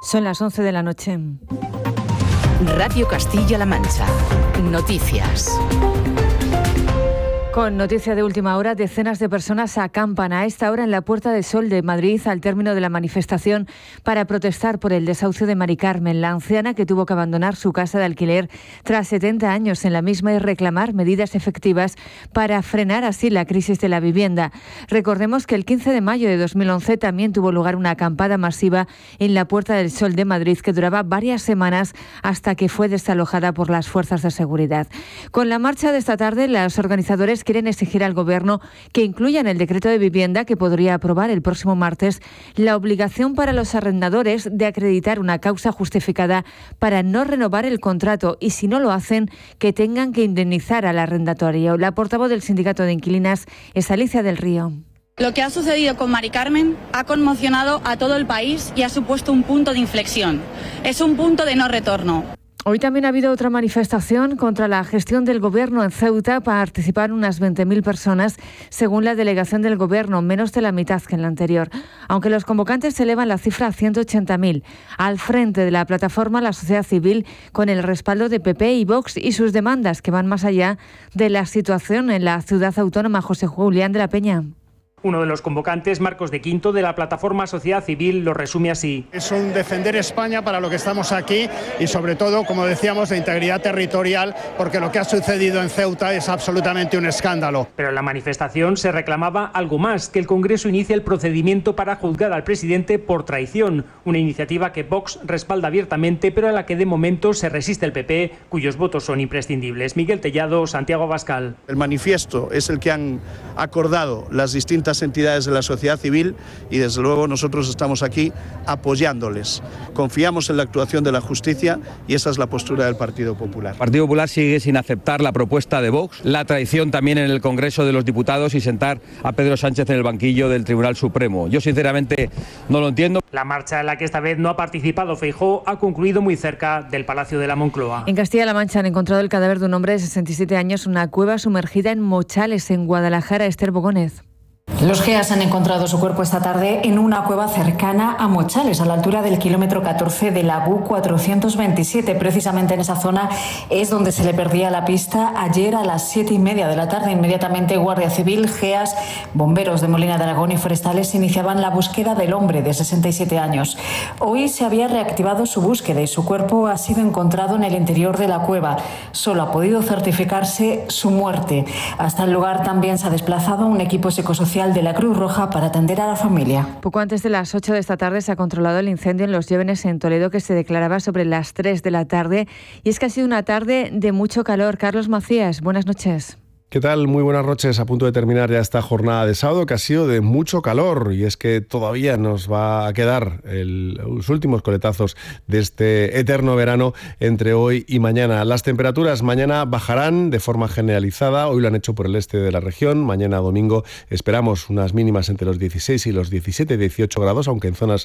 Son las 11 de la noche. Radio Castilla-La Mancha. Noticias. Con noticia de última hora, decenas de personas acampan a esta hora en la Puerta del Sol de Madrid al término de la manifestación para protestar por el desahucio de Mari Carmen, la anciana que tuvo que abandonar su casa de alquiler tras 70 años en la misma y reclamar medidas efectivas para frenar así la crisis de la vivienda. Recordemos que el 15 de mayo de 2011 también tuvo lugar una acampada masiva en la Puerta del Sol de Madrid que duraba varias semanas hasta que fue desalojada por las fuerzas de seguridad. Con la marcha de esta tarde, los organizadores quieren exigir al Gobierno que incluya en el decreto de vivienda que podría aprobar el próximo martes la obligación para los arrendadores de acreditar una causa justificada para no renovar el contrato y, si no lo hacen, que tengan que indemnizar al arrendatario. La portavoz del Sindicato de Inquilinas es Alicia del Río. Lo que ha sucedido con Mari Carmen ha conmocionado a todo el país y ha supuesto un punto de inflexión. Es un punto de no retorno. Hoy también ha habido otra manifestación contra la gestión del Gobierno en Ceuta. Participaron unas 20.000 personas, según la delegación del Gobierno, menos de la mitad que en la anterior. Aunque los convocantes elevan la cifra a 180.000. Al frente de la plataforma, la sociedad civil, con el respaldo de PP y Vox y sus demandas que van más allá de la situación en la ciudad autónoma. José Julián de la Peña. Uno de los convocantes, Marcos de Quinto, de la plataforma Sociedad Civil, lo resume así. Es un defender España para lo que estamos aquí y, sobre todo, como decíamos, de integridad territorial, porque lo que ha sucedido en Ceuta es absolutamente un escándalo. Pero en la manifestación se reclamaba algo más, que el Congreso inicie el procedimiento para juzgar al presidente por traición, una iniciativa que Vox respalda abiertamente, pero a la que de momento se resiste el PP, cuyos votos son imprescindibles. Miguel Tellado, Santiago Abascal. El manifiesto es el que han acordado las distintas entidades de la sociedad civil y, desde luego, nosotros estamos aquí apoyándoles. Confiamos en la actuación de la justicia y esa es la postura del Partido Popular. El Partido Popular sigue sin aceptar la propuesta de Vox, la traición también en el Congreso de los Diputados y sentar a Pedro Sánchez en el banquillo del Tribunal Supremo. Yo, sinceramente, no lo entiendo. La marcha en la que esta vez no ha participado Feijóo ha concluido muy cerca del Palacio de la Moncloa. En Castilla-La Mancha han encontrado el cadáver de un hombre de 67 años en una cueva sumergida en Mochales, en Guadalajara. Esther Bogónez. Los GEAS han encontrado su cuerpo esta tarde en una cueva cercana a Mochales, a la altura del kilómetro 14 de la BU 427. Precisamente en esa zona es donde se le perdía la pista ayer a las 7:30 de la tarde. Inmediatamente Guardia Civil, GEAS, bomberos de Molina de Aragón y forestales iniciaban la búsqueda del hombre de 67 años. Hoy se había reactivado su búsqueda y su cuerpo ha sido encontrado en el interior de la cueva. Solo ha podido certificarse su muerte. Hasta el lugar también se ha desplazado un equipo psicosocial de la Cruz Roja para atender a la familia. Poco antes de las 8 de esta tarde se ha controlado el incendio en Los Llévenes, en Toledo, que se declaraba sobre las 3 de la tarde. Y es que ha sido una tarde de mucho calor. Carlos Macías, buenas noches. ¿Qué tal? Muy buenas noches. A punto de terminar ya esta jornada de sábado, que ha sido de mucho calor, y es que todavía nos va a quedar los últimos coletazos de este eterno verano entre hoy y mañana. Las temperaturas mañana bajarán de forma generalizada. Hoy lo han hecho por el este de la región. Mañana domingo esperamos unas mínimas entre los 16 y los 17-18 grados, aunque en zonas